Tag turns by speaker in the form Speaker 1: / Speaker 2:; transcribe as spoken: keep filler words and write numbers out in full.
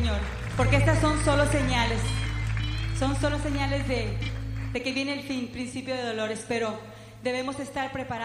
Speaker 1: Señor, porque estas son solo señales, son solo señales de, de que viene el fin, principio de dolores, pero debemos estar preparados.